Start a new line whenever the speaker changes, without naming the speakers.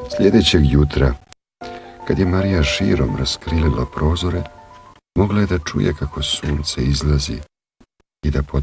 Sljedećeg jutra, kad je Marija širom raskrilila prozore, mogla je da čuje kako sunce izlazi i da